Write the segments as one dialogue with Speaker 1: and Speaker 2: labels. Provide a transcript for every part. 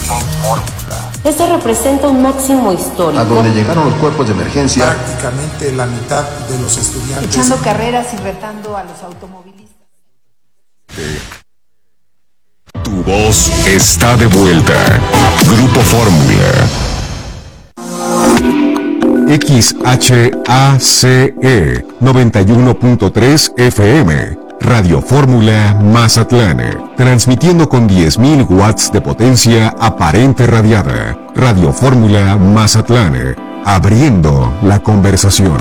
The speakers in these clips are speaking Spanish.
Speaker 1: Este representa un máximo histórico.
Speaker 2: A donde llegaron los cuerpos de emergencia.
Speaker 3: Prácticamente la mitad de los estudiantes.
Speaker 4: Echando carreras y retando a los automovilistas.
Speaker 5: Tu voz está de vuelta. Grupo Fórmula. XHACE 91.3 FM. Radio Fórmula Mazatlán, transmitiendo con 10.000 watts de potencia aparente radiada. Radio Fórmula Mazatlán, abriendo la conversación.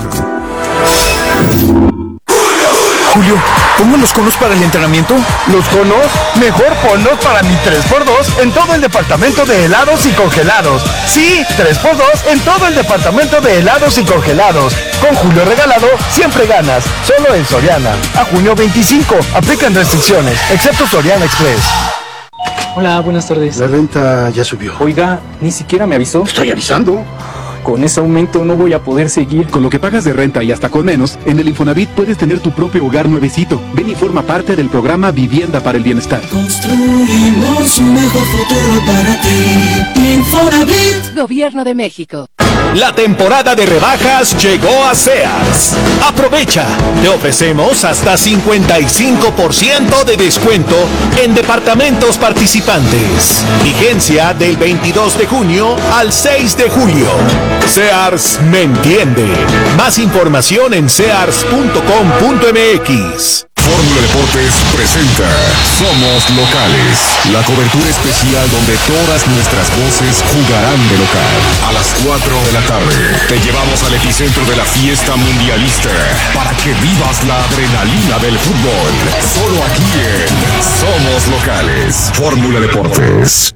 Speaker 6: Julio, ¿pongo los conos para el entrenamiento?
Speaker 7: ¿Los conos? Mejor ponlos para mi 3x2 en todo el departamento de helados y congelados. Sí, 3x2 en todo el departamento de helados y congelados. Con Julio regalado, siempre ganas. Solo en Soriana. A junio 25. Aplican restricciones, excepto Soriana Express.
Speaker 8: Hola, buenas tardes.
Speaker 2: La renta ya subió.
Speaker 8: Oiga, ni siquiera me avisó.
Speaker 2: Estoy avisando.
Speaker 8: Con ese aumento no voy a poder seguir.
Speaker 9: Con lo que pagas de renta y hasta con menos, en el Infonavit puedes tener tu propio hogar nuevecito. Ven y forma parte del programa Vivienda para el Bienestar.
Speaker 10: Construimos un mejor futuro para ti. Infonavit. Gobierno de México.
Speaker 11: La temporada de rebajas llegó a Sears. Aprovecha, te ofrecemos hasta 55% de descuento en departamentos participantes. Vigencia del 22 de junio al 6 de julio. Sears me entiende. Más información en sears.com.mx.
Speaker 5: Fórmula Deportes presenta Somos Locales, la cobertura especial donde todas nuestras voces jugarán de local. A las 4 de la tarde te llevamos al epicentro de la fiesta mundialista para que vivas la adrenalina del fútbol. Solo aquí en Somos Locales. Fórmula Deportes.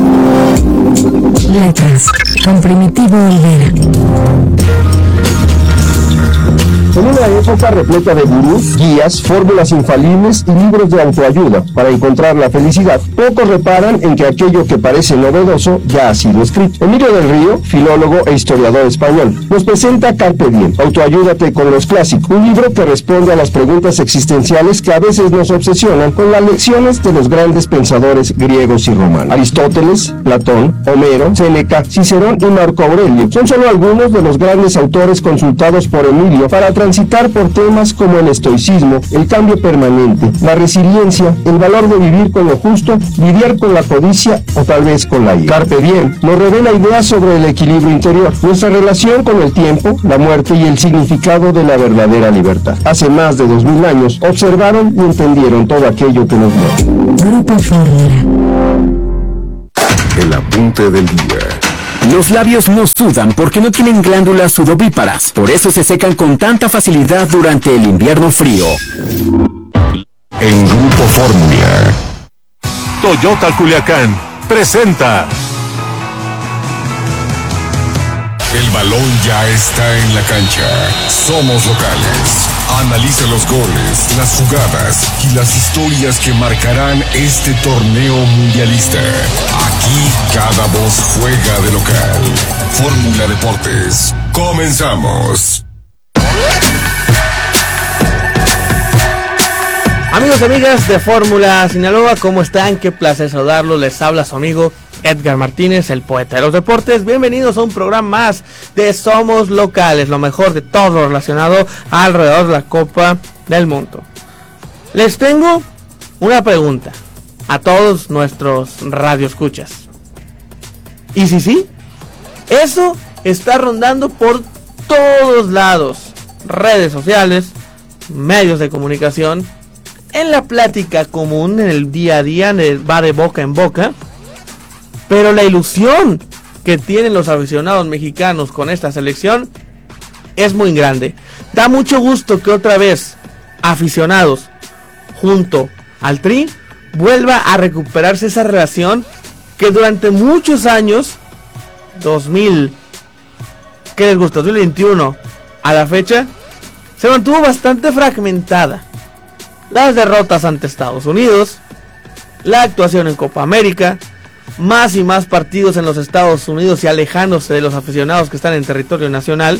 Speaker 12: Letras con Primitivo Olvera.
Speaker 13: En una época repleta de gurús, guías, fórmulas infalibles y libros de autoayuda para encontrar la felicidad, pocos reparan en que aquello que parece novedoso ya ha sido escrito. Emilio del Río, filólogo e historiador español, nos presenta Carpe Diem, Autoayúdate con los clásicos, un libro que responde a las preguntas existenciales que a veces nos obsesionan con las lecciones de los grandes pensadores griegos y romanos. Aristóteles, Platón, Homero, Séneca, Cicerón y Marco Aurelio son solo algunos de los grandes autores consultados por Emilio para transitar por temas como el estoicismo, el cambio permanente, la resiliencia, el valor de vivir con lo justo, lidiar con la codicia o tal vez con la ira. Carpe Diem nos revela ideas sobre el equilibrio interior, nuestra relación con el tiempo, la muerte y el significado de la verdadera libertad. Hace más de 2000 años observaron y entendieron todo aquello que nos mueve.
Speaker 12: Grupo Fórmula.
Speaker 5: El apunte del día.
Speaker 14: Los labios no sudan porque no tienen glándulas sudovíparas, por eso se secan con tanta facilidad durante el invierno frío.
Speaker 5: En Grupo Fórmula.
Speaker 15: Toyota Culiacán presenta.
Speaker 5: El balón ya está en la cancha. Somos locales. Analiza los goles, las jugadas y las historias que marcarán este torneo mundialista. Aquí cada voz juega de local. Fórmula Deportes. Comenzamos.
Speaker 16: Amigos y amigas de Fórmula Sinaloa, ¿cómo están? Qué placer saludarlos. Les habla su amigo Edgar Martínez, el poeta de los deportes. Bienvenidos a un programa más de Somos Locales, lo mejor de todo lo relacionado alrededor de la Copa del Mundo. Les tengo una pregunta a todos nuestros radioescuchas. ¿Y si sí? Eso está rondando por todos lados, redes sociales, medios de comunicación, en la plática común, en el día a día, va de boca en boca. Pero la ilusión que tienen los aficionados mexicanos con esta selección es muy grande. Da mucho gusto que otra vez aficionados junto al Tri vuelva a recuperarse esa relación que durante muchos años, 2000, ¿qué les gusta? 2021 a la fecha, se mantuvo bastante fragmentada. Las derrotas ante Estados Unidos, la actuación en Copa América, más y más partidos en los Estados Unidos y alejándose de los aficionados que están en territorio nacional,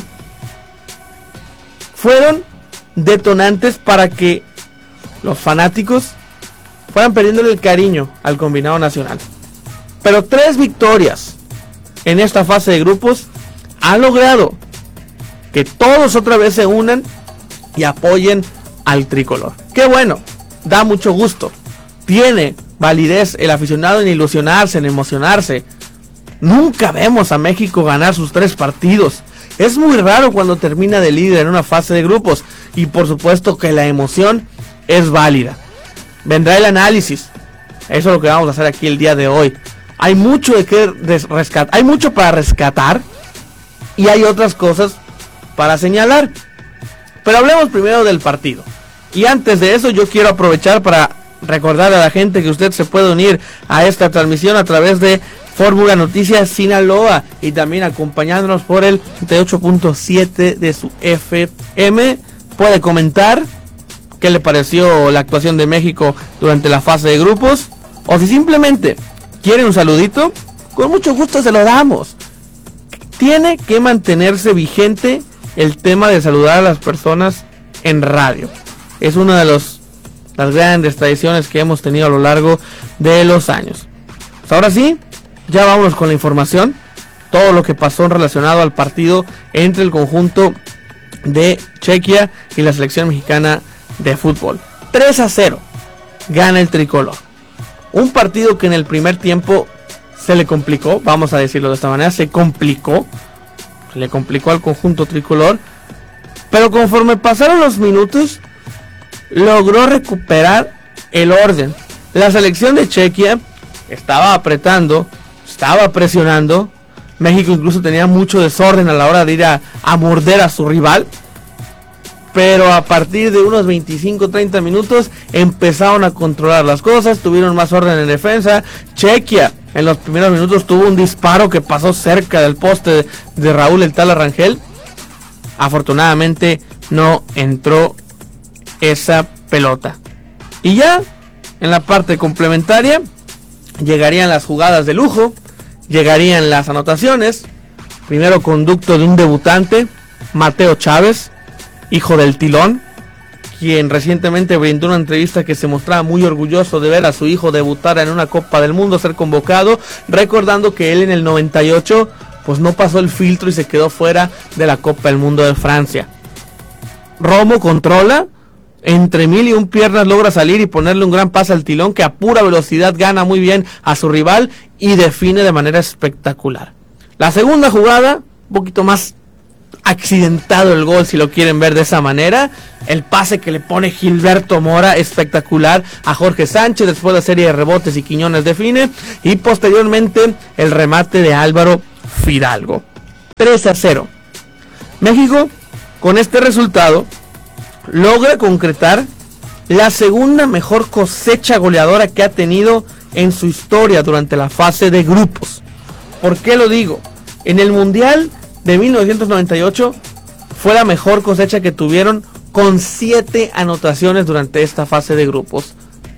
Speaker 16: fueron detonantes para que los fanáticos fueran perdiéndole el cariño al combinado nacional. Pero 3 victorias en esta fase de grupos ha logrado que todos otra vez se unan y apoyen al tricolor. ¡Qué bueno! Da mucho gusto. Tiene validez el aficionado en ilusionarse, en emocionarse. Nunca vemos a México ganar sus 3 partidos. Es muy raro cuando termina de líder en una fase de grupos. Y por supuesto que la emoción es válida. Vendrá el análisis. Eso es lo que vamos a hacer aquí el día de hoy. Hay mucho de que rescatar. Hay mucho para rescatar. Y hay otras cosas para señalar. Pero hablemos primero del partido. Y antes de eso yo quiero aprovechar para recordar a la gente que usted se puede unir a esta transmisión a través de Fórmula Noticias Sinaloa y también acompañándonos por el 78.7 de su FM. Puede comentar qué le pareció la actuación de México durante la fase de grupos, o si simplemente quiere un saludito, con mucho gusto se lo damos. Tiene que mantenerse vigente el tema de saludar a las personas en radio. Es una de las grandes tradiciones que hemos tenido a lo largo de los años. Pues ahora sí, ya vámonos con la información. Todo lo que pasó relacionado al partido entre el conjunto de Chequia y la selección mexicana de fútbol. 3-0 gana el tricolor. Un partido que en el primer tiempo se le complicó, vamos a decirlo de esta manera, se le complicó al conjunto tricolor, pero conforme pasaron los minutos logró recuperar el orden. La selección de Chequia estaba apretando, estaba presionando. México incluso tenía mucho desorden a la hora de ir a morder a su rival. Pero a partir de unos 25-30 minutos empezaron a controlar las cosas, tuvieron más orden en defensa. Chequia en los primeros minutos tuvo un disparo que pasó cerca del poste de Raúl el Tala Rangel. Afortunadamente no entró esa pelota. Y ya en la parte complementaria llegarían las jugadas de lujo, llegarían las anotaciones. Primero conducto de un debutante, Mateo Chávez, hijo del Tilón, quien recientemente brindó una entrevista que se mostraba muy orgulloso de ver a su hijo debutar en una Copa del Mundo, ser convocado, recordando que él en el 98 pues no pasó el filtro y se quedó fuera de la Copa del Mundo de Francia. Romo controla, entre 1001 piernas logra salir y ponerle un gran pase al Tilón, que a pura velocidad gana muy bien a su rival y define de manera espectacular. La segunda jugada, un poquito más accidentado el gol, si lo quieren ver de esa manera. El pase que le pone Gilberto Mora, espectacular, a Jorge Sánchez, después de la serie de rebotes y Quiñones define, y posteriormente el remate de Álvaro Fidalgo. 3-0. México, con este resultado, logra concretar la segunda mejor cosecha goleadora que ha tenido en su historia durante la fase de grupos. ¿Por qué lo digo? En el Mundial de 1998 fue la mejor cosecha que tuvieron, con 7 anotaciones durante esta fase de grupos.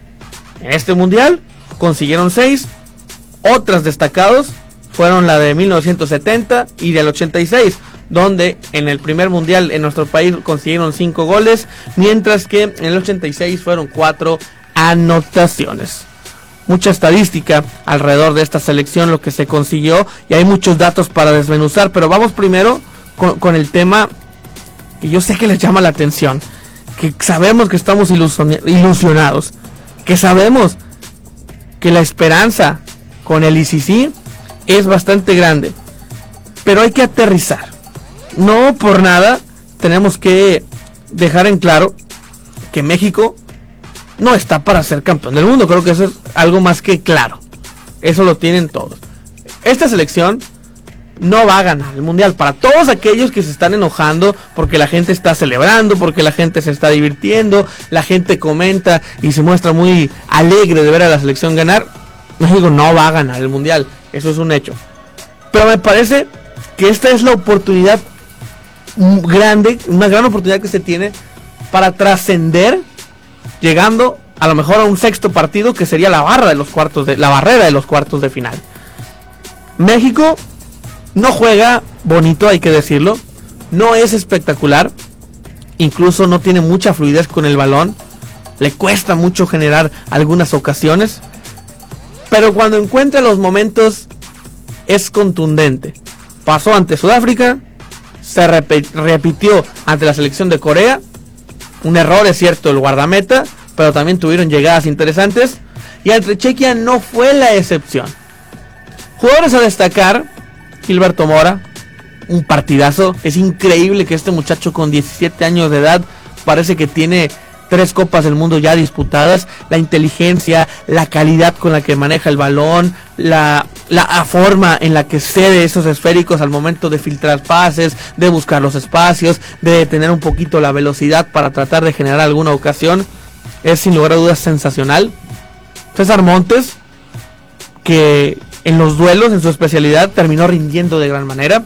Speaker 16: En este Mundial consiguieron 6. Otras destacados fueron la de 1970 y del 86, donde en el primer Mundial en nuestro país consiguieron 5 goles, mientras que en el 86 fueron 4 anotaciones. Mucha estadística alrededor de esta selección, lo que se consiguió, y hay muchos datos para desmenuzar, pero vamos primero con el tema que yo sé que les llama la atención, que sabemos que estamos ilusionados, que sabemos que la esperanza con el ICC es bastante grande, pero hay que aterrizar. No por nada tenemos que dejar en claro que México no está para ser campeón del mundo. Creo que eso es algo más que claro. Eso lo tienen todos. Esta selección no va a ganar el mundial. Para todos aquellos que se están enojando porque la gente está celebrando, porque la gente se está divirtiendo, la gente comenta y se muestra muy alegre de ver a la selección ganar, México no va a ganar el mundial. Eso es un hecho. Pero me parece que esta es la oportunidad grande, una gran oportunidad que se tiene para trascender, llegando a lo mejor a un sexto partido, que sería la barrera de los cuartos de final. México no juega bonito, hay que decirlo, no es espectacular, incluso no tiene mucha fluidez con el balón, le cuesta mucho generar algunas ocasiones, pero cuando encuentra los momentos es contundente. Pasó ante Sudáfrica, se repitió ante la selección de Corea. Un error, es cierto, el guardameta, pero también tuvieron llegadas interesantes. Y ante Chequia no fue la excepción. Jugadores a destacar: Gilberto Mora, un partidazo. Es increíble que este muchacho con 17 años de edad parece que tiene 3 copas del mundo ya disputadas. La inteligencia, la calidad con la que maneja el balón, la forma en la que cede esos esféricos al momento de filtrar pases, de buscar los espacios, de detener un poquito la velocidad para tratar de generar alguna ocasión, es sin lugar a dudas sensacional. César Montes, que en los duelos, en su especialidad, terminó rindiendo de gran manera.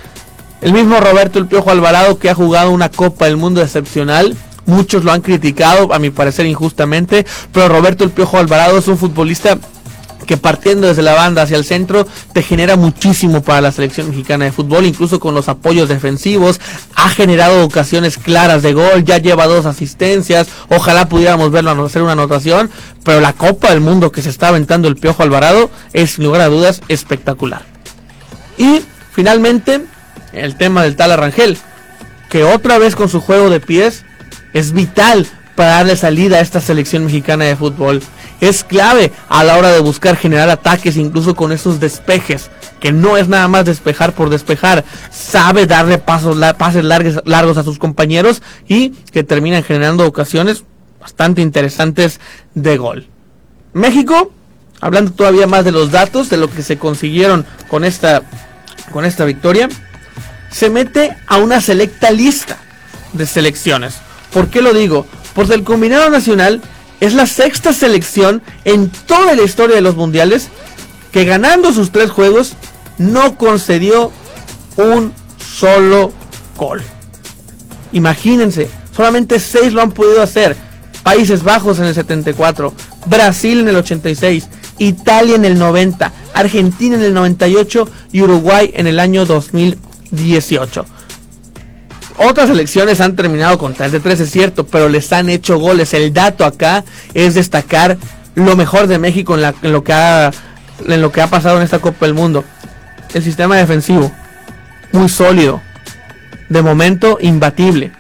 Speaker 16: El mismo Roberto El Piojo Alvarado, que ha jugado una Copa del Mundo excepcional. Muchos lo han criticado, a mi parecer injustamente, pero Roberto El Piojo Alvarado es un futbolista que, partiendo desde la banda hacia el centro, te genera muchísimo para la selección mexicana de fútbol, incluso con los apoyos defensivos. Ha generado ocasiones claras de gol, ya lleva 2 asistencias, ojalá pudiéramos verlo hacer una anotación, pero la Copa del Mundo que se está aventando el Piojo Alvarado es, sin lugar a dudas, espectacular. Y finalmente el tema del Tala Rangel, que otra vez con su juego de pies es vital para darle salida a esta selección mexicana de fútbol. Es clave a la hora de buscar generar ataques, incluso con esos despejes, que no es nada más despejar por despejar. Sabe darle pases largos a sus compañeros y que terminan generando ocasiones bastante interesantes de gol. México, hablando todavía más de los datos, de lo que se consiguieron con esta victoria, se mete a una selecta lista de selecciones. ¿Por qué lo digo? Porque el combinado nacional es la 6ª selección en toda la historia de los mundiales que, ganando sus 3 juegos, no concedió un solo gol. Imagínense, solamente 6 lo han podido hacer. Países Bajos en el 74, Brasil en el 86, Italia en el 90, Argentina en el 98 y Uruguay en el año 2018. Otras selecciones han terminado con 3-3, es cierto, pero les han hecho goles. El dato acá es destacar lo mejor de México en lo que ha pasado en esta Copa del Mundo. El sistema defensivo, muy sólido, de momento imbatible.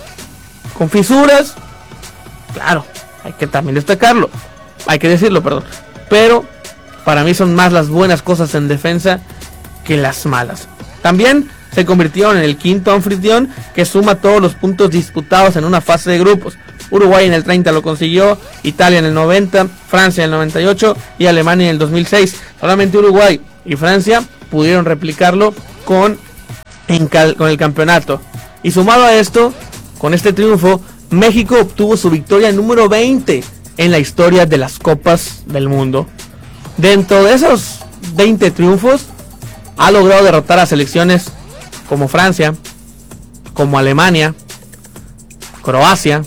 Speaker 16: Con fisuras, claro, hay que también destacarlo, hay que decirlo, perdón. Pero para mí son más las buenas cosas en defensa que las malas. También se convirtieron en el 5º anfitrión que suma todos los puntos disputados en una fase de grupos. Uruguay en el 30 lo consiguió, Italia en el 90, Francia en el 98 y Alemania en el 2006. Solamente Uruguay y Francia pudieron replicarlo con el campeonato. Y sumado a esto, con este triunfo, México obtuvo su victoria número 20 en la historia de las Copas del Mundo. Dentro de esos 20 triunfos, ha logrado derrotar a selecciones como Francia, como Alemania, Croacia.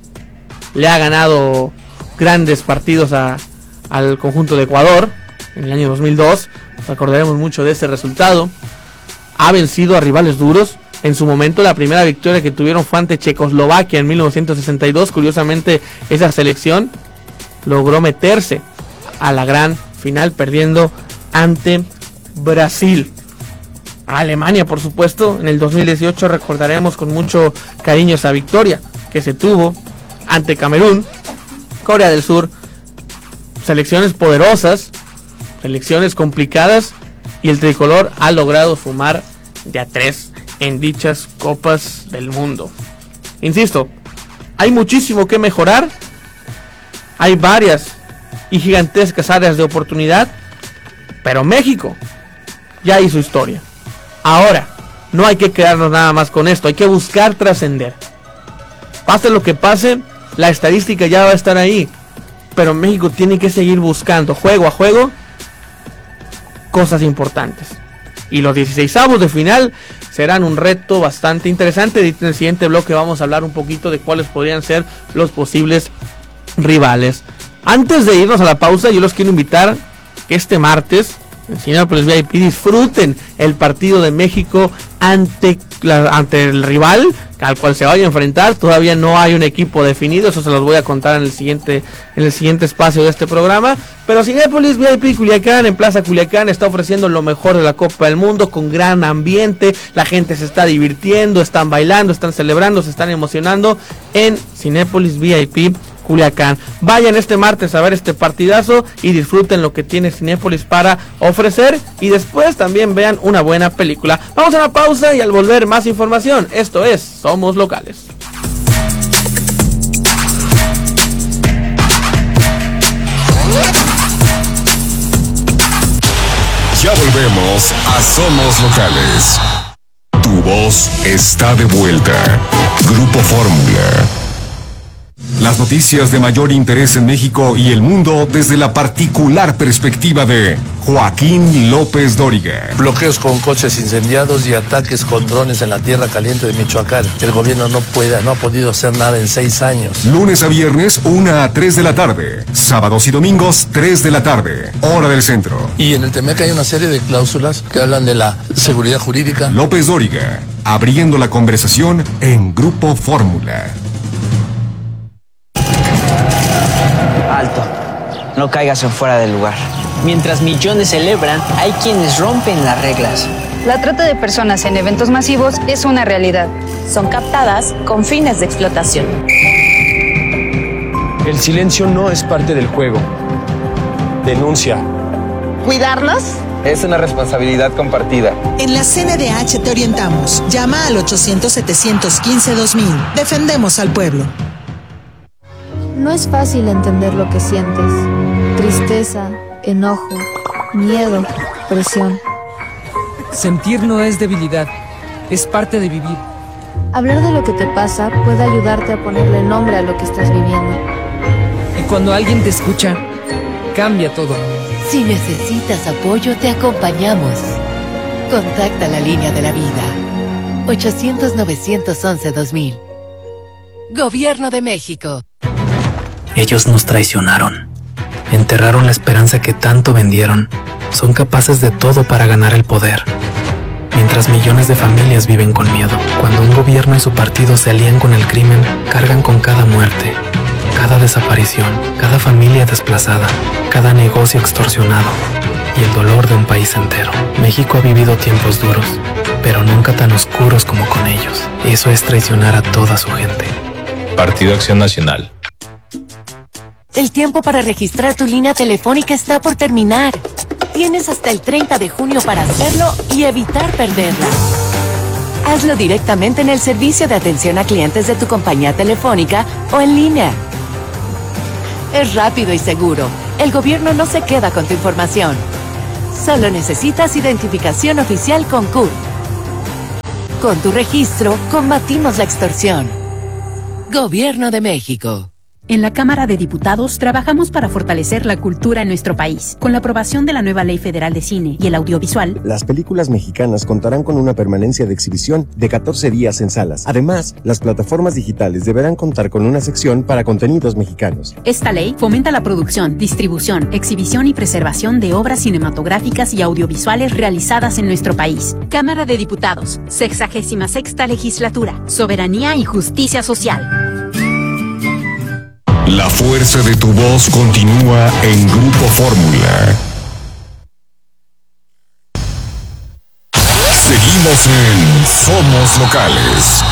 Speaker 16: Le ha ganado grandes partidos al conjunto de Ecuador en el año 2002. Nos acordaremos mucho de ese resultado. Ha vencido a rivales duros. En su momento la primera victoria que tuvieron fue ante Checoslovaquia en 1962. Curiosamente, esa selección logró meterse a la gran final perdiendo ante Brasil. A Alemania, por supuesto, en el 2018 recordaremos con mucho cariño esa victoria que se tuvo ante Camerún, Corea del Sur. Selecciones poderosas, selecciones complicadas, y el tricolor ha logrado sumar de a 3 en dichas Copas del Mundo. Insisto, hay muchísimo que mejorar, hay varias y gigantescas áreas de oportunidad, pero México ya hizo historia. Ahora, no hay que quedarnos nada más con esto, hay que buscar trascender. Pase lo que pase, la estadística ya va a estar ahí, pero México tiene que seguir buscando juego a juego cosas importantes. Y los 16avos de final serán un reto bastante interesante. En el siguiente bloque vamos a hablar un poquito de cuáles podrían ser los posibles rivales. Antes de irnos a la pausa, yo los quiero invitar que este martes en Cinépolis VIP disfruten el partido de México ante ante el rival al cual se vaya a enfrentar. Todavía no hay un equipo definido, eso se los voy a contar en el siguiente espacio de este programa. Pero Cinépolis VIP Culiacán, en Plaza Culiacán, está ofreciendo lo mejor de la Copa del Mundo con gran ambiente. La gente se está divirtiendo, están bailando, están celebrando, se están emocionando en Cinépolis VIP Culiacán. Vayan este martes a ver este partidazo y disfruten lo que tiene Cinépolis para ofrecer, y después también vean una buena película. Vamos a una pausa y al volver más información. Esto es Somos Locales.
Speaker 5: Ya volvemos a Somos Locales. Tu voz está de vuelta. Grupo Fórmula. Las noticias de mayor interés en México y el mundo desde la particular perspectiva de Joaquín López Dóriga.
Speaker 17: Bloqueos con coches incendiados y ataques con drones en la tierra caliente de Michoacán. El gobierno no ha podido hacer nada en 6 años.
Speaker 5: Lunes a viernes, 1 a 3 de la tarde. Sábados y domingos, 3 de la tarde. Hora del centro.
Speaker 17: Y en el TEMEC hay una serie de cláusulas que hablan de la seguridad jurídica.
Speaker 5: López Dóriga, abriendo la conversación en Grupo Fórmula.
Speaker 18: Alto, no caigas en fuera del lugar. Mientras millones celebran, hay quienes rompen las reglas.
Speaker 19: La trata de personas en eventos masivos es una realidad.
Speaker 1: Son captadas con fines de explotación.
Speaker 20: El silencio no es parte del juego. Denuncia.
Speaker 21: ¿Cuidarlos?
Speaker 20: Es una responsabilidad compartida.
Speaker 22: En la CNDH te orientamos. Llama al 800-715-2000. Defendemos al pueblo.
Speaker 23: No es fácil entender lo que sientes. Tristeza, enojo, miedo, presión.
Speaker 24: Sentir no es debilidad, es parte de vivir.
Speaker 23: Hablar de lo que te pasa puede ayudarte a ponerle nombre a lo que estás viviendo.
Speaker 24: Y cuando alguien te escucha, cambia todo.
Speaker 25: Si necesitas apoyo, te acompañamos. Contacta la línea de la vida. 800-911-2000. Gobierno de México.
Speaker 26: Ellos nos traicionaron. Enterraron la esperanza que tanto vendieron. Son capaces de todo para ganar el poder. Mientras millones de familias viven con miedo. Cuando un gobierno y su partido se alían con el crimen, cargan con cada muerte, cada desaparición, cada familia desplazada, cada negocio extorsionado y el dolor de un país entero. México ha vivido tiempos duros, pero nunca tan oscuros como con ellos. Eso es traicionar a toda su gente.
Speaker 27: Partido Acción Nacional.
Speaker 25: El tiempo para registrar tu línea telefónica está por terminar. Tienes hasta el 30 de junio para hacerlo y evitar perderla. Hazlo directamente en el servicio de atención a clientes de tu compañía telefónica o en línea. Es rápido y seguro. El gobierno no se queda con tu información. Solo necesitas identificación oficial con CURP. Con tu registro, combatimos la extorsión. Gobierno de México.
Speaker 28: En la Cámara de Diputados trabajamos para fortalecer la cultura en nuestro país. Con la aprobación de la nueva Ley Federal de Cine y el Audiovisual,
Speaker 29: las películas mexicanas contarán con una permanencia de exhibición de 14 días en salas. Además, las plataformas digitales deberán contar con una sección para contenidos mexicanos.
Speaker 28: Esta ley fomenta la producción, distribución, exhibición y preservación de obras cinematográficas y audiovisuales realizadas en nuestro país. Cámara de Diputados, 66ª Legislatura, Soberanía y Justicia Social.
Speaker 5: La fuerza de tu voz continúa en Grupo Fórmula. Seguimos en Somos Locales.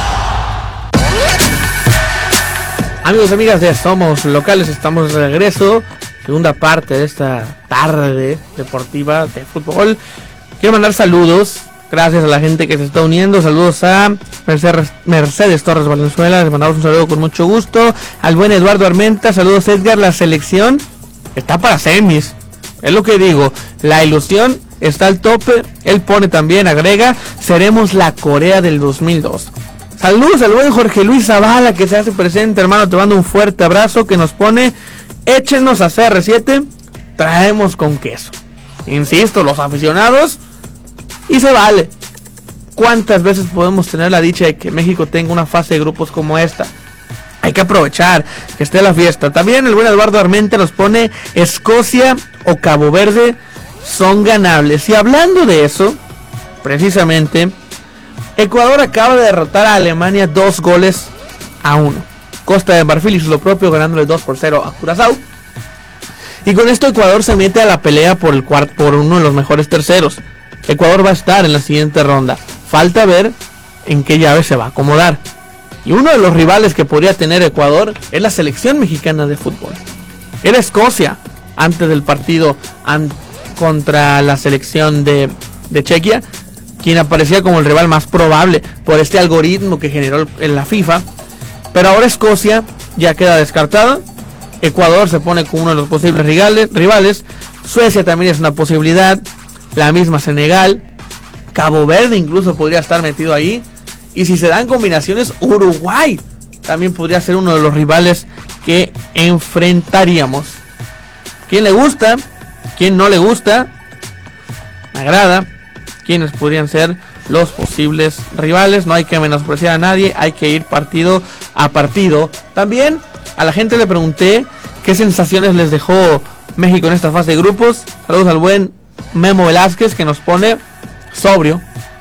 Speaker 16: Amigos y amigas de Somos Locales, estamos de regreso. Segunda parte de esta tarde deportiva de fútbol. Quiero mandar saludos. Gracias a la gente que se está uniendo. Saludos a Mercedes Torres Valenzuela. Les mandamos un saludo con mucho gusto. Al buen Eduardo Armenta. Saludos, Edgar. La selección está para semis. Es lo que digo. La ilusión está al tope. Él pone también, agrega, seremos la Corea del 2002. Saludos al buen Jorge Luis Zavala que se hace presente, hermano. Te mando un fuerte abrazo, que nos pone, échenos a CR7. Traemos con queso. Insisto, los aficionados. Y se vale. ¿Cuántas veces podemos tener la dicha de que México tenga una fase de grupos como esta? Hay que aprovechar que esté la fiesta. También el buen Eduardo Armenta nos pone Escocia o Cabo Verde son ganables. Y hablando de eso, precisamente, Ecuador acaba de derrotar a Alemania 2-1. Costa de Marfil hizo lo propio, ganándole 2-0 a Curazao. Y con esto Ecuador se mete a la pelea por uno de los mejores terceros. Ecuador va a estar en la siguiente ronda. Falta ver en qué llave se va a acomodar. Y uno de los rivales que podría tener Ecuador es la selección mexicana de fútbol. Era Escocia antes del partido contra la selección de Chequia, quien aparecía como el rival más probable por este algoritmo que generó en la FIFA. Pero ahora Escocia ya queda descartada. Ecuador se pone como uno de los posibles rivales. Suecia también es una posibilidad. La misma Senegal. Cabo Verde incluso podría estar metido ahí. Y si se dan combinaciones, Uruguay también podría ser uno de los rivales que enfrentaríamos. ¿Quién le gusta? ¿Quién no le gusta? Me agrada. ¿Quiénes podrían ser los posibles rivales? No hay que menospreciar a nadie, hay que ir partido a partido. También a la gente le pregunté qué sensaciones les dejó México en esta fase de grupos. Saludos al buen Memo Velázquez, que nos pone sobrio,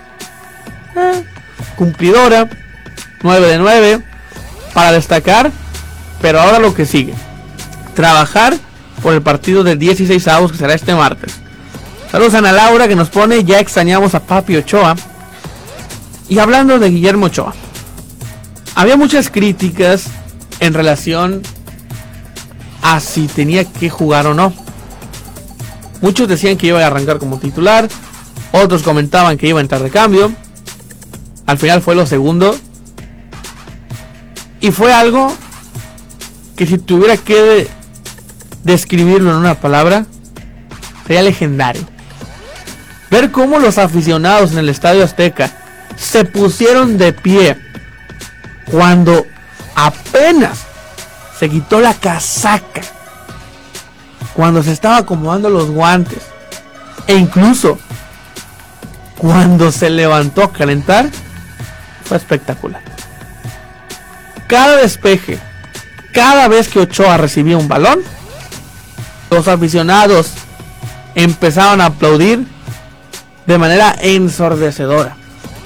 Speaker 16: cumplidora, 9 de 9 para destacar. Pero ahora lo que sigue, trabajar por el partido del 16avos, que será este martes. Saludos a Ana Laura, que nos pone: ya extrañamos a Papi Ochoa. Y hablando de Guillermo Ochoa, había muchas críticas en relación a si tenía que jugar o no. Muchos decían que iba a arrancar como titular, otros comentaban que iba a entrar de cambio. Al final fue lo segundo, y fue algo que, si tuviera que describirlo en una palabra, sería legendario. Ver cómo los aficionados en el Estadio Azteca se pusieron de pie cuando apenas se quitó la casaca, cuando se estaba acomodando los guantes, e incluso cuando se levantó a calentar, fue espectacular. Cada despeje, cada vez que Ochoa recibía un balón, los aficionados empezaban a aplaudir de manera ensordecedora.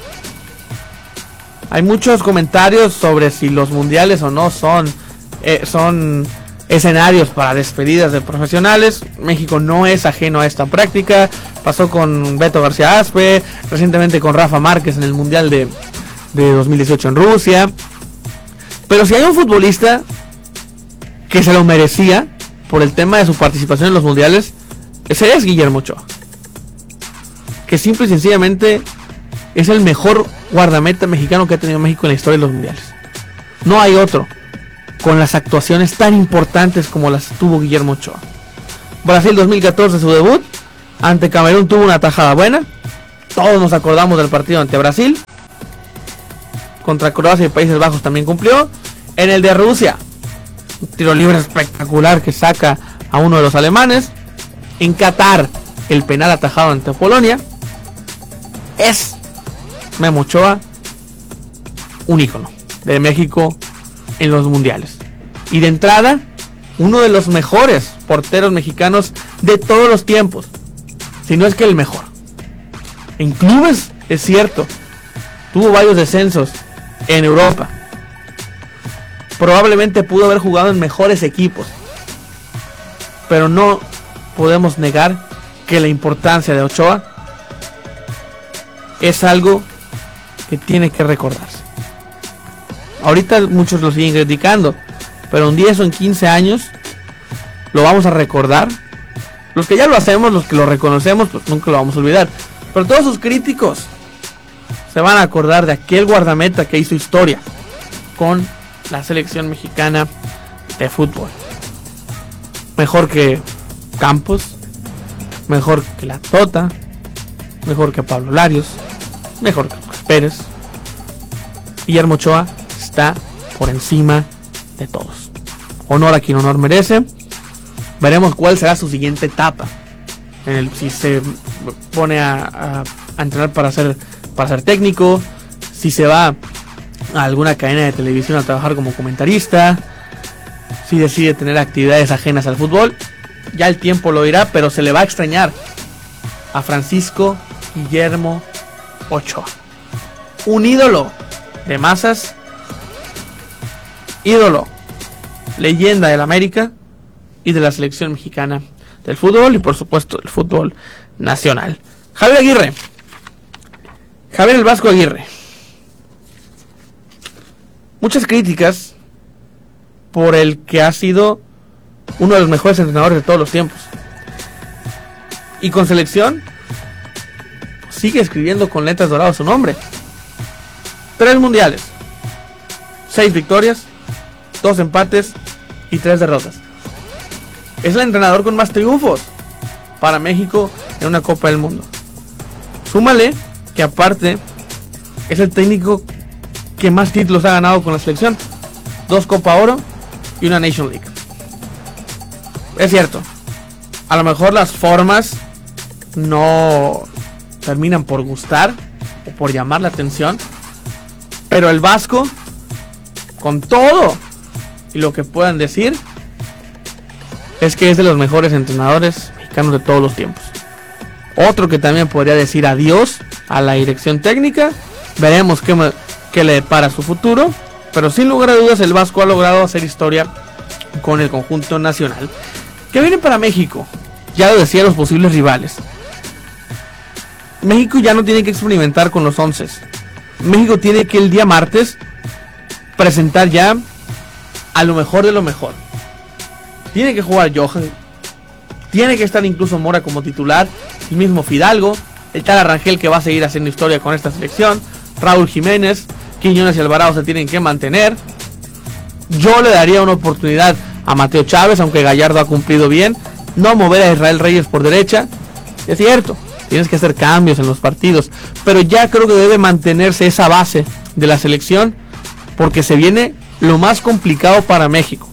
Speaker 16: Hay muchos comentarios sobre si los mundiales o no son escenarios para despedidas de profesionales. México no es ajeno a esta práctica. Pasó con Beto García Aspe, recientemente con Rafa Márquez en el mundial de 2018 en Rusia. Pero si hay un futbolista que se lo merecía por el tema de su participación en los mundiales, ese es Guillermo Ochoa, que simple y sencillamente es el mejor guardameta mexicano que ha tenido México en la historia de los mundiales. No hay otro con las actuaciones tan importantes como las tuvo Guillermo Ochoa. Brasil 2014, su debut ante Camerún, tuvo una tajada buena. Todos nos acordamos del partido ante Brasil. Contra Croacia y Países Bajos también cumplió. En el de Rusia, un tiro libre espectacular que saca a uno de los alemanes. En Qatar, el penal atajado ante Polonia. Es Memo Ochoa un ícono de México en los mundiales. Y de entrada, uno de los mejores porteros mexicanos de todos los tiempos, si no es que el mejor. En clubes, es cierto, tuvo varios descensos en Europa. Probablemente pudo haber jugado en mejores equipos, pero no podemos negar que la importancia de Ochoa es algo que tiene que recordarse. Ahorita muchos lo siguen criticando, pero en 10 o en 15 años lo vamos a recordar. Los que ya lo hacemos, los que lo reconocemos, pues nunca lo vamos a olvidar. Pero todos sus críticos se van a acordar de aquel guardameta que hizo historia con la selección mexicana de fútbol. Mejor que Campos, mejor que la Tota, mejor que Pablo Larios, mejor que Lucas Pérez. Guillermo Ochoa está por encima de todos. Honor a quien honor merece. Veremos cuál será su siguiente etapa. Si se pone a entrenar para ser técnico, si se va a alguna cadena de televisión a trabajar como comentarista, si decide tener actividades ajenas al fútbol, ya el tiempo lo dirá, pero se le va a extrañar a Francisco Guillermo Ochoa. un ídolo de masas, ídolo, leyenda del América y de la selección mexicana del fútbol y por supuesto del fútbol nacional. Javier Aguirre, Javier el Vasco Aguirre. Muchas críticas por el que ha sido uno de los mejores entrenadores de todos los tiempos. Y con selección sigue escribiendo con letras doradas su nombre. 3 mundiales, 6 victorias, 2 empates y 3 derrotas. Es el entrenador con más triunfos para México en una Copa del Mundo. Súmale que aparte es el técnico que más títulos ha ganado con la selección. 2 Copa Oro y una Nation League. Es cierto, a lo mejor las formas no terminan por gustar o por llamar la atención, pero el Vasco, con todo y lo que puedan decir, es que es de los mejores entrenadores mexicanos de todos los tiempos. Otro que también podría decir adiós a la dirección técnica. Veremos qué le depara su futuro, pero sin lugar a dudas el Vasco ha logrado hacer historia con el conjunto nacional. ¿Qué viene para México? Ya lo decía, los posibles rivales. México ya no tiene que experimentar con los 11. México tiene que el día martes presentar ya a lo mejor de lo mejor. Tiene que jugar Johan, tiene que estar incluso Mora como titular, el mismo Fidalgo, el tal Rangel que va a seguir haciendo historia con esta selección, Raúl Jiménez, Quiñones y Alvarado se tienen que mantener. Yo le daría una oportunidad a Mateo Chávez, aunque Gallardo ha cumplido bien. No mover a Israel Reyes por derecha. Es cierto, tienes que hacer cambios en los partidos, pero ya creo que debe mantenerse esa base de la selección, porque se viene lo más complicado para México: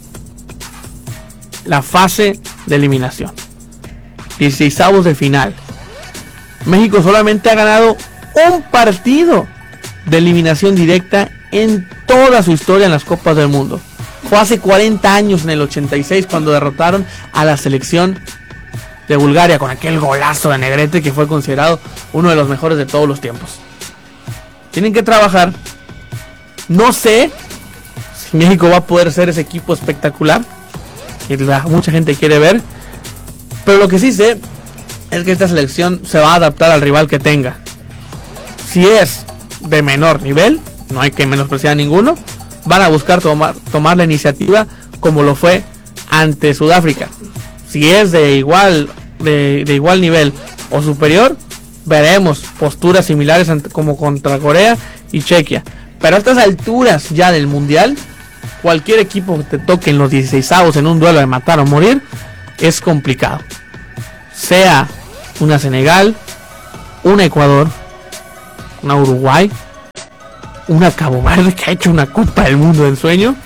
Speaker 16: la fase de eliminación, 16avos de final. México solamente ha ganado un partido de eliminación directa en toda su historia en las Copas del Mundo. Fue hace 40 años, en el 86, cuando derrotaron a la selección de Bulgaria con aquel golazo de Negrete, que fue considerado uno de los mejores de todos los tiempos. Tienen que trabajar. No sé si México va a poder ser ese equipo espectacular que mucha gente quiere ver, pero lo que sí sé es que esta selección se va a adaptar al rival que tenga. Si es de menor nivel, no hay que menospreciar a ninguno, van a buscar tomar la iniciativa como lo fue ante Sudáfrica. Si es de igual nivel o superior, veremos posturas similares como contra Corea y Chequia. Pero a estas alturas ya del mundial, cualquier equipo que te toque en los 16avos en un duelo de matar o morir es complicado. Sea una Senegal, una Ecuador, una Uruguay, una Cabo Verde que ha hecho una Copa del Mundo del sueño,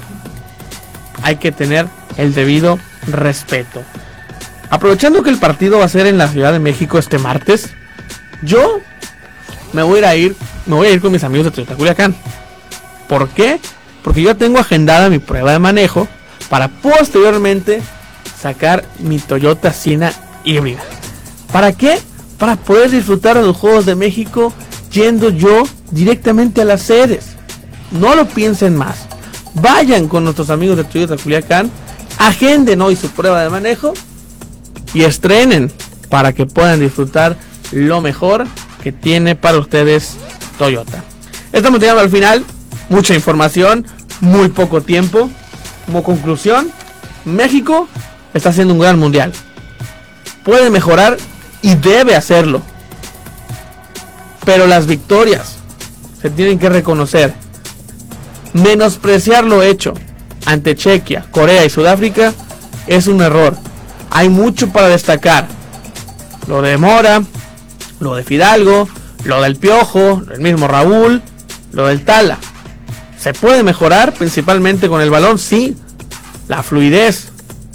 Speaker 16: hay que tener el debido respeto. Aprovechando que el partido va a ser en la Ciudad de México este martes, yo me voy a ir con mis amigos de Toyota Culiacán. ¿Por qué? Porque yo tengo agendada mi prueba de manejo para posteriormente sacar mi Toyota Siena híbrida. ¿Para qué? Para poder disfrutar de los Juegos de México yendo yo directamente a las sedes. No lo piensen más. Vayan con nuestros amigos de Toyota Culiacán, agenden hoy su prueba de manejo y estrenen para que puedan disfrutar lo mejor que tiene para ustedes Toyota. Estamos llegando al final. Mucha información, muy poco tiempo. Como conclusión, México está haciendo un gran mundial. Puede mejorar y debe hacerlo, pero las victorias se tienen que reconocer. Menospreciar lo hecho ante Chequia, Corea y Sudáfrica es un error. Hay mucho para destacar. Lo de Mora, lo de Fidalgo, lo del Piojo, el mismo Raúl, lo del Tala. Se puede mejorar, principalmente con el balón, sí. La fluidez,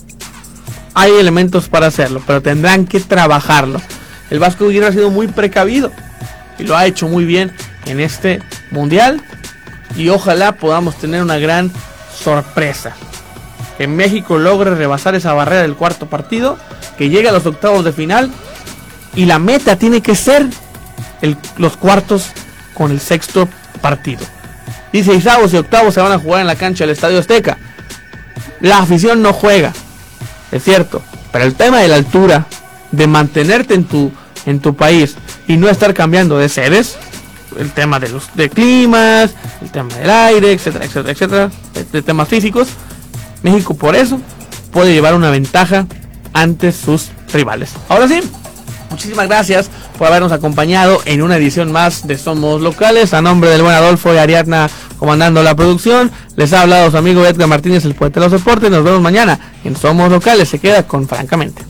Speaker 16: hay elementos para hacerlo, pero tendrán que trabajarlo. El Vasco Aguirre ha sido muy precavido y lo ha hecho muy bien en este mundial, y ojalá podamos tener una gran sorpresa, que México logre rebasar esa barrera del cuarto partido, que llegue a los octavos de final, y la meta tiene que ser los cuartos con el 6º partido. 16avos y octavos se van a jugar en la cancha del Estadio Azteca. La afición no juega, es cierto, pero el tema de la altura, de mantenerte en tu país y no estar cambiando de sedes, el tema de climas, el tema del aire, etcétera, etcétera, etcétera, de temas físicos, México por eso puede llevar una ventaja ante sus rivales. Ahora sí, muchísimas gracias por habernos acompañado en una edición más de Somos Locales. A nombre del buen Adolfo y Ariadna comandando la producción, les ha hablado su amigo Edgar Martínez, el poeta de los deportes. Nos vemos mañana en Somos Locales. Se queda con Francamente.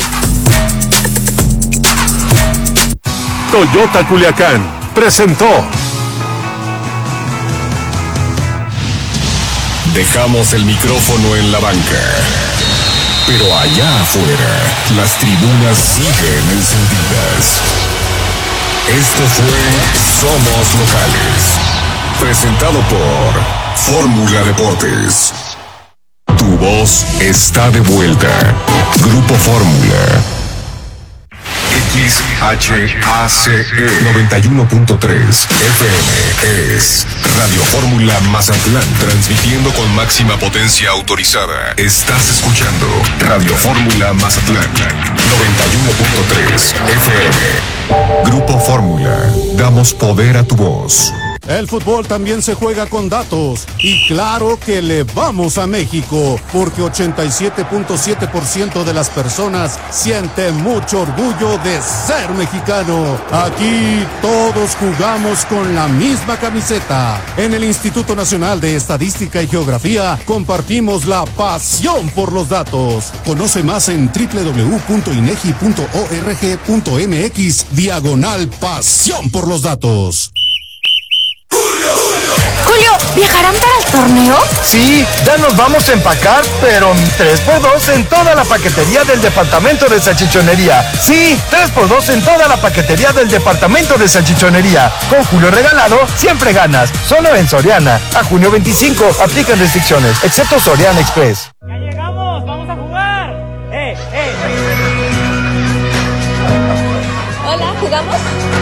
Speaker 15: Toyota Culiacán presentó.
Speaker 5: Dejamos el micrófono en la banca, pero allá afuera las tribunas siguen encendidas. Esto fue Somos Locales, presentado por Fórmula Deportes. Tu voz está de vuelta. Grupo Fórmula. XHACE 91.3 FM es Radio Fórmula Mazatlán, transmitiendo con máxima potencia autorizada. Estás escuchando Radio Fórmula Mazatlán 91.3 FM. Grupo Fórmula, damos poder a tu voz.
Speaker 2: El fútbol también se juega con datos y claro que le vamos a México porque 87.7% de las personas sienten mucho orgullo de ser mexicano. Aquí todos jugamos con la misma camiseta. En el Instituto Nacional de Estadística y Geografía compartimos la pasión por los datos. Conoce más en www.inegi.org.mx/pasión por los datos.
Speaker 3: Julio, ¿viajarán para el torneo?
Speaker 4: Sí, ya nos vamos a empacar, pero 3x2 en toda la paquetería del departamento de salchichonería. Sí, 3x2 en toda la paquetería del departamento de salchichonería. Con Julio regalado, siempre ganas. Solo en Soriana. A junio 25, aplican restricciones, excepto Soriana Express.
Speaker 6: ¡Ya llegamos! ¡Vamos a jugar!
Speaker 7: Hola, ¿jugamos?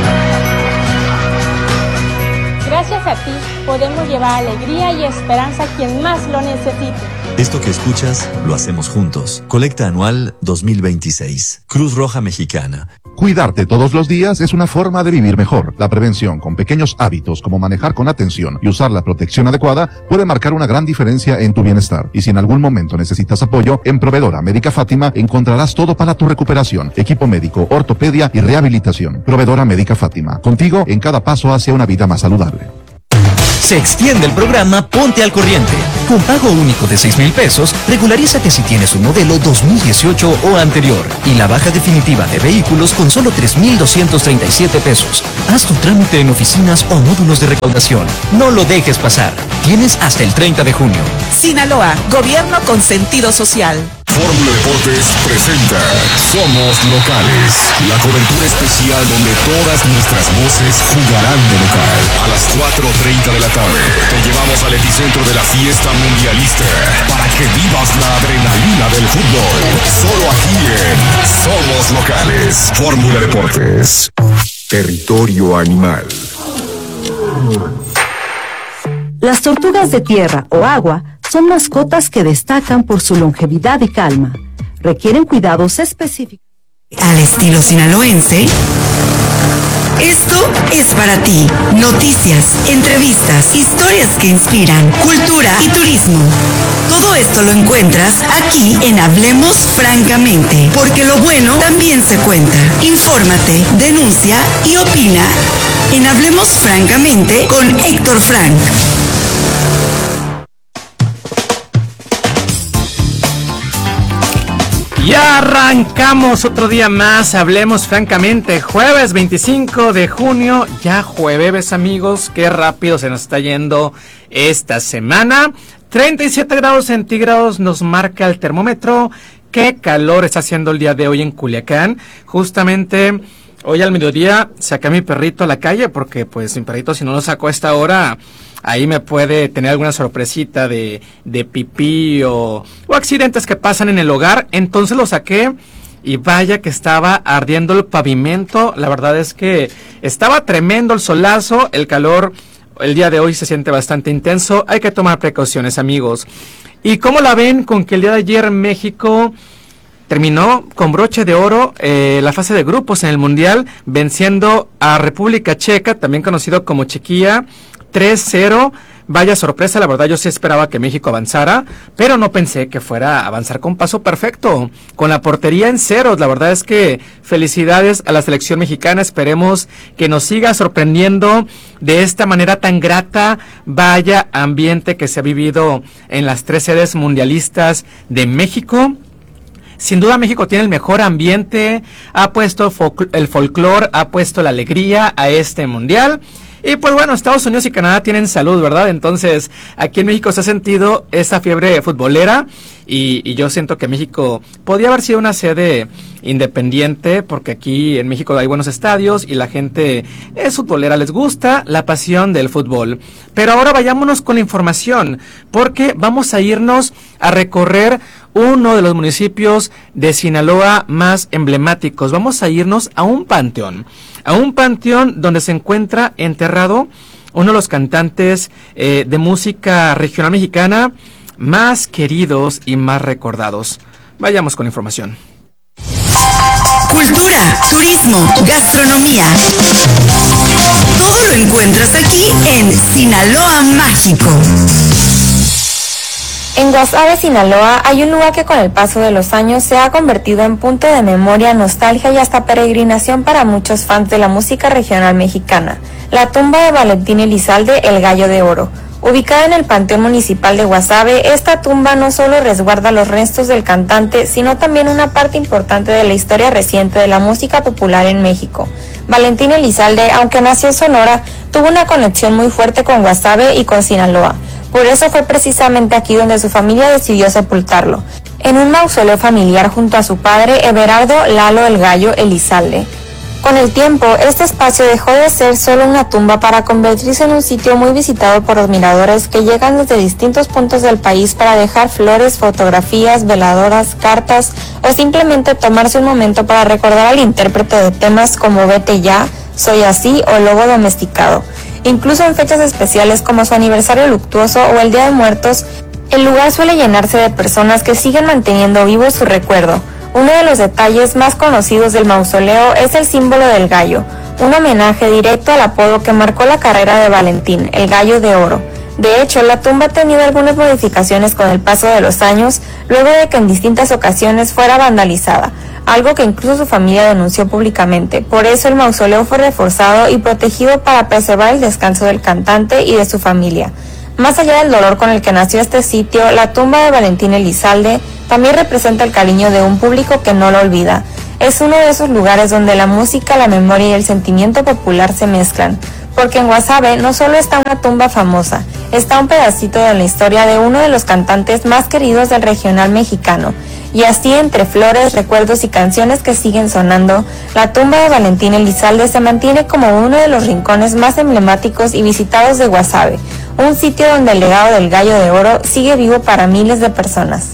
Speaker 6: Gracias a ti, podemos llevar alegría y esperanza a quien más lo necesite.
Speaker 8: Esto que escuchas, lo hacemos juntos. Colecta anual 2026. Cruz Roja Mexicana.
Speaker 9: Cuidarte todos los días es una forma de vivir mejor. La prevención con pequeños hábitos como manejar con atención y usar la protección adecuada puede marcar una gran diferencia en tu bienestar. Y si en algún momento necesitas apoyo, en Proveedora Médica Fátima encontrarás todo para tu recuperación. Equipo médico, ortopedia y rehabilitación. Proveedora Médica Fátima. Contigo en cada paso hacia una vida más saludable.
Speaker 10: Se extiende el programa Ponte al Corriente. Con pago único de 6,000 pesos, regularízate si tienes un modelo 2018 o anterior. Y la baja definitiva de vehículos con solo 3,237 pesos. Haz tu trámite en oficinas o módulos de recaudación. No lo dejes pasar. Tienes hasta el 30 de junio.
Speaker 22: Sinaloa, gobierno con sentido social.
Speaker 5: Fórmula Deportes presenta Somos Locales, la cobertura especial donde todas nuestras voces jugarán de local. A las 4:30 de la tarde te llevamos al epicentro de la fiesta mundialista para que vivas la adrenalina del fútbol. Solo aquí en Somos Locales. Fórmula Deportes. Territorio animal.
Speaker 12: Las tortugas de tierra o agua son mascotas que destacan por su longevidad y calma. Requieren cuidados específicos.
Speaker 22: Al estilo sinaloense, esto es para ti. Noticias, entrevistas, historias que inspiran, cultura y turismo. Todo esto lo encuentras aquí en Hablemos Francamente, porque lo bueno también se cuenta. Infórmate, denuncia y opina en Hablemos Francamente con Héctor Frank.
Speaker 24: Ya arrancamos otro día más, Hablemos Francamente, jueves 25 de junio, ya jueves amigos, qué rápido se nos está yendo esta semana. 37 grados centígrados nos marca el termómetro, qué calor está haciendo el día de hoy en Culiacán. Justamente hoy al mediodía saqué a mi perrito a la calle porque pues mi perrito si no lo saco a esta hora ahí me puede tener alguna sorpresita de pipí o accidentes que pasan en el hogar. Entonces lo saqué y vaya que estaba ardiendo el pavimento. La verdad es que estaba tremendo el solazo, el calor el día de hoy se siente bastante intenso. Hay que tomar precauciones, amigos. ¿Y cómo la ven con que el día de ayer México terminó con broche de oro la fase de grupos en el Mundial, venciendo a República Checa, también conocido como Chequia, 3-0? Vaya sorpresa, la verdad yo sí esperaba que México avanzara, pero no pensé que fuera a avanzar con paso perfecto, con la portería en ceros. La verdad es que felicidades a la selección mexicana, esperemos que nos siga sorprendiendo de esta manera tan grata. Vaya ambiente que se ha vivido en las 3 sedes mundialistas de México. Sin duda México tiene el mejor ambiente, ha puesto el folclore, ha puesto la alegría a este mundial. Y pues bueno, Estados Unidos y Canadá tienen salud, ¿verdad? Entonces, aquí en México se ha sentido esa fiebre futbolera y yo siento que México podía haber sido una sede independiente, porque aquí en México hay buenos estadios y la gente es futbolera, les gusta la pasión del fútbol. Pero ahora vayámonos con la información, porque vamos a irnos a recorrer uno de los municipios de Sinaloa más emblemáticos. Vamos a irnos a un panteón donde se encuentra enterrado uno de los cantantes de música regional mexicana más queridos y más recordados. Vayamos con la información.
Speaker 22: Cultura, turismo, gastronomía. Todo lo encuentras aquí en Sinaloa Mágico.
Speaker 23: En Guasave, Sinaloa, hay un lugar que con el paso de los años se ha convertido en punto de memoria, nostalgia y hasta peregrinación para muchos fans de la música regional mexicana. La tumba de Valentín Elizalde, el Gallo de Oro. Ubicada en el Panteón Municipal de Guasave, esta tumba no solo resguarda los restos del cantante, sino también una parte importante de la historia reciente de la música popular en México. Valentín Elizalde, aunque nació en Sonora, tuvo una conexión muy fuerte con Guasave y con Sinaloa. Por eso fue precisamente aquí donde su familia decidió sepultarlo, en un mausoleo familiar junto a su padre Everardo Lalo el Gallo Elizalde. Con el tiempo, este espacio dejó de ser solo una tumba para convertirse en un sitio muy visitado por admiradores que llegan desde distintos puntos del país para dejar flores, fotografías, veladoras, cartas o simplemente tomarse un momento para recordar al intérprete de temas como Vete Ya, Soy Así o Lobo Domesticado. Incluso en fechas especiales como su aniversario luctuoso o el Día de Muertos, el lugar suele llenarse de personas que siguen manteniendo vivo su recuerdo. Uno de los detalles más conocidos del mausoleo es el símbolo del gallo, un homenaje directo al apodo que marcó la carrera de Valentín, el Gallo de Oro. De hecho, la tumba ha tenido algunas modificaciones con el paso de los años, luego de que en distintas ocasiones fuera vandalizada, algo que incluso su familia denunció públicamente. Por eso el mausoleo fue reforzado y protegido para preservar el descanso del cantante y de su familia. Más allá del dolor con el que nació este sitio, la tumba de Valentín Elizalde también representa el cariño de un público que no lo olvida. Es uno de esos lugares donde la música, la memoria y el sentimiento popular se mezclan, porque en Guasave no solo está una tumba famosa, está un pedacito de la historia de uno de los cantantes más queridos del regional mexicano. Y así, entre flores, recuerdos y canciones que siguen sonando, la tumba de Valentín Elizalde se mantiene como uno de los rincones más emblemáticos y visitados de Guasave, un sitio donde el legado del Gallo de Oro sigue vivo para miles de personas.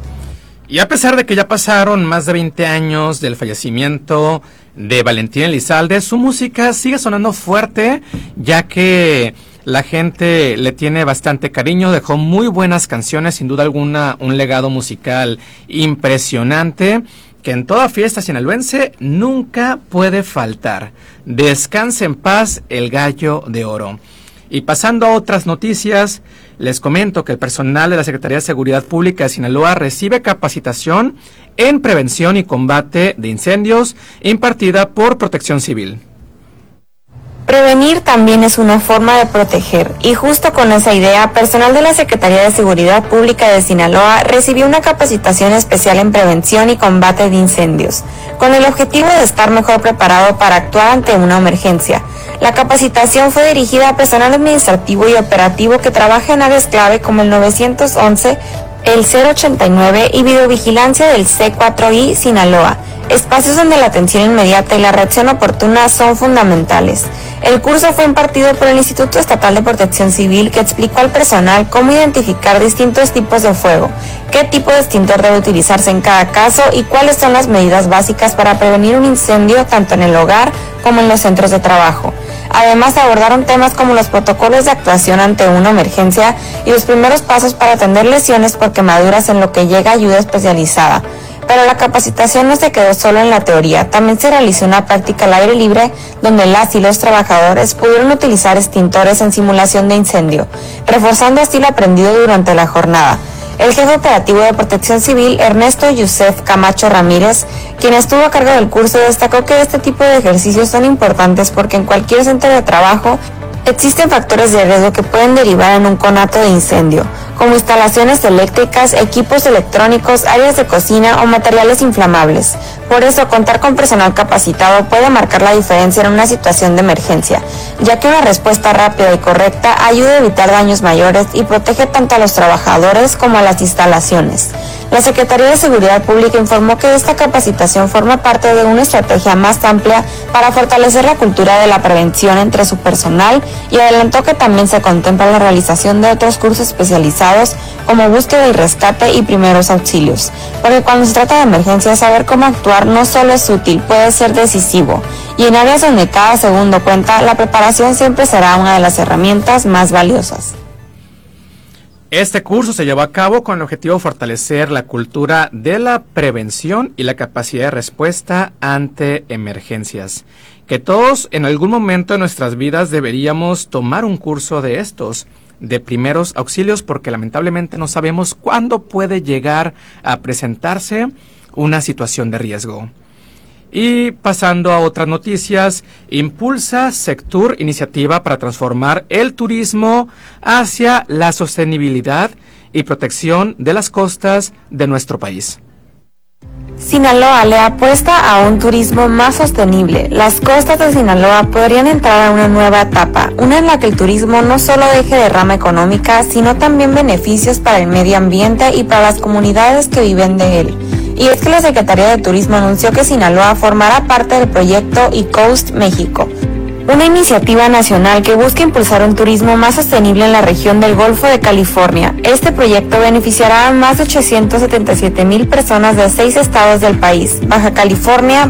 Speaker 24: Y a pesar de que ya pasaron más de 20 años del fallecimiento de Valentín Elizalde, su música sigue sonando fuerte, ya que la gente le tiene bastante cariño, dejó muy buenas canciones, sin duda alguna un legado musical impresionante, que en toda fiesta sinaloense nunca puede faltar. Descanse en paz el Gallo de Oro. Y pasando a otras noticias, les comento que el personal de la Secretaría de Seguridad Pública de Sinaloa recibe capacitación en prevención y combate de incendios impartida por Protección Civil.
Speaker 23: Prevenir también es una forma de proteger, y justo con esa idea, personal de la Secretaría de Seguridad Pública de Sinaloa recibió una capacitación especial en prevención y combate de incendios, con el objetivo de estar mejor preparado para actuar ante una emergencia. La capacitación fue dirigida a personal administrativo y operativo que trabaja en áreas clave como el 911, el 089 y videovigilancia del C4I Sinaloa, espacios donde la atención inmediata y la reacción oportuna son fundamentales. El curso fue impartido por el Instituto Estatal de Protección Civil, que explicó al personal cómo identificar distintos tipos de fuego, qué tipo de extintor debe utilizarse en cada caso y cuáles son las medidas básicas para prevenir un incendio tanto en el hogar como en los centros de trabajo. Además, abordaron temas como los protocolos de actuación ante una emergencia y los primeros pasos para atender lesiones por quemaduras, en lo que llega ayuda especializada. Pero la capacitación no se quedó solo en la teoría, también se realizó una práctica al aire libre donde las y los trabajadores pudieron utilizar extintores en simulación de incendio, reforzando así lo aprendido durante la jornada. El jefe operativo de Protección Civil, Ernesto Yusef Camacho Ramírez, quien estuvo a cargo del curso, destacó que este tipo de ejercicios son importantes porque en cualquier centro de trabajo existen factores de riesgo que pueden derivar en un conato de incendio, como instalaciones eléctricas, equipos electrónicos, áreas de cocina o materiales inflamables. Por eso, contar con personal capacitado puede marcar la diferencia en una situación de emergencia, ya que una respuesta rápida y correcta ayuda a evitar daños mayores y protege tanto a los trabajadores como a las instalaciones. La Secretaría de Seguridad Pública informó que esta capacitación forma parte de una estrategia más amplia para fortalecer la cultura de la prevención entre su personal y adelantó que también se contempla la realización de otros cursos especializados como búsqueda y rescate y primeros auxilios, porque cuando se trata de emergencias, saber cómo actuar no solo es útil, puede ser decisivo, y en áreas donde cada segundo cuenta, la preparación siempre será una de las herramientas más valiosas.
Speaker 24: Este curso se llevó a cabo con el objetivo de fortalecer la cultura de la prevención y la capacidad de respuesta ante emergencias. Que todos en algún momento de nuestras vidas deberíamos tomar un curso de estos, de primeros auxilios, porque lamentablemente no sabemos cuándo puede llegar a presentarse una situación de riesgo. Y pasando a otras noticias, impulsa Sectur iniciativa para transformar el turismo hacia la sostenibilidad y protección de las costas de nuestro país.
Speaker 23: Sinaloa le apuesta a un turismo más sostenible. Las costas de Sinaloa podrían entrar a una nueva etapa, una en la que el turismo no solo deje derrama económica, sino también beneficios para el medio ambiente y para las comunidades que viven de él. Y es que la Secretaría de Turismo anunció que Sinaloa formará parte del proyecto eCoast México, una iniciativa nacional que busca impulsar un turismo más sostenible en la región del Golfo de California. Este proyecto beneficiará a más de 877,000 personas de 6 estados del país: Baja California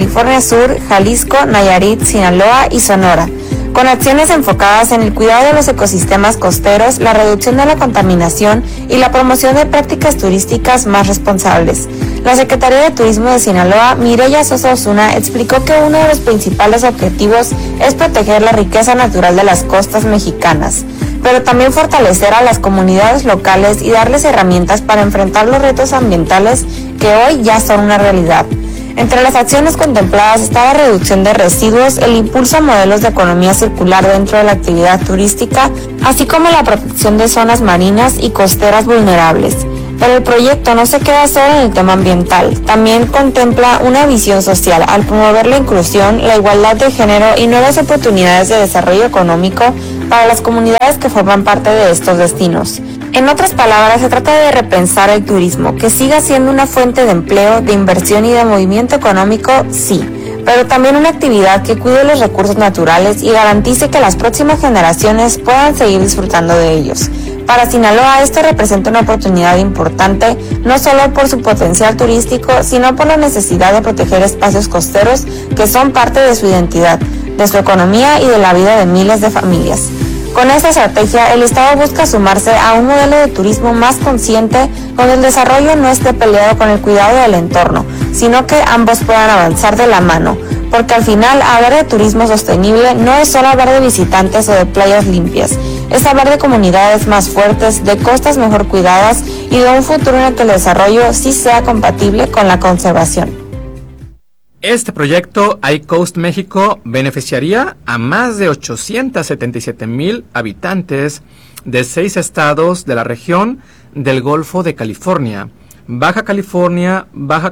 Speaker 23: Sur, Jalisco, Nayarit, Sinaloa y Sonora, con acciones enfocadas en el cuidado de los ecosistemas costeros, la reducción de la contaminación y la promoción de prácticas turísticas más responsables. La Secretaría de Turismo de Sinaloa, Mireya Sosa Osuna, explicó que uno de los principales objetivos es proteger la riqueza natural de las costas mexicanas, pero también fortalecer a las comunidades locales y darles herramientas para enfrentar los retos ambientales que hoy ya son una realidad. Entre las acciones contempladas está la reducción de residuos, el impulso a modelos de economía circular dentro de la actividad turística, así como la protección de zonas marinas y costeras vulnerables. Pero el proyecto no se queda solo en el tema ambiental, también contempla una visión social al promover la inclusión, la igualdad de género y nuevas oportunidades de desarrollo económico para las comunidades que forman parte de estos destinos. En otras palabras, se trata de repensar el turismo, que siga siendo una fuente de empleo, de inversión y de movimiento económico, sí, pero también una actividad que cuide los recursos naturales y garantice que las próximas generaciones puedan seguir disfrutando de ellos. Para Sinaloa, esto representa una oportunidad importante, no solo por su potencial turístico, sino por la necesidad de proteger espacios costeros que son parte de su identidad, de su economía y de la vida de miles de familias. Con esta estrategia, el Estado busca sumarse a un modelo de turismo más consciente, donde el desarrollo no esté peleado con el cuidado del entorno, sino que ambos puedan avanzar de la mano, porque al final hablar de turismo sostenible no es solo hablar de visitantes o de playas limpias, es hablar de comunidades más fuertes, de costas mejor cuidadas y de un futuro en el que el desarrollo sí sea compatible con la conservación.
Speaker 24: Este proyecto iCoast México beneficiaría a más de 877,000 habitantes de 6 estados de la región del Golfo de California: Baja California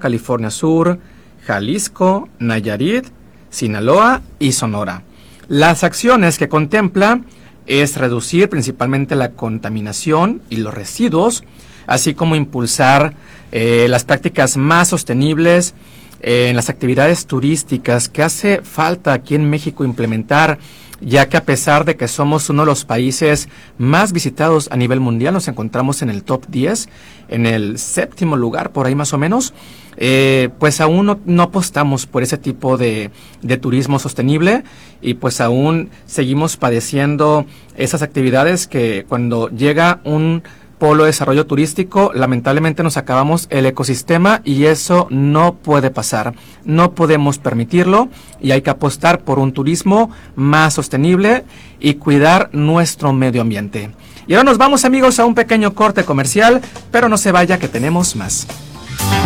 Speaker 24: Sur, Jalisco, Nayarit, Sinaloa y Sonora. Las acciones que contempla es reducir principalmente la contaminación y los residuos, así como impulsar las prácticas más sostenibles en las actividades turísticas que hace falta aquí en México implementar, ya que a pesar de que somos uno de los países más visitados a nivel mundial, nos encontramos en el top 10, en el 7º lugar, por ahí más o menos, pues aún no apostamos por ese tipo de turismo sostenible y pues aún seguimos padeciendo esas actividades que cuando llega un polo de desarrollo turístico, lamentablemente nos acabamos el ecosistema y eso no puede pasar. No podemos permitirlo y hay que apostar por un turismo más sostenible y cuidar nuestro medio ambiente. Y ahora nos vamos, amigos, a un pequeño corte comercial, pero no se vaya que tenemos más.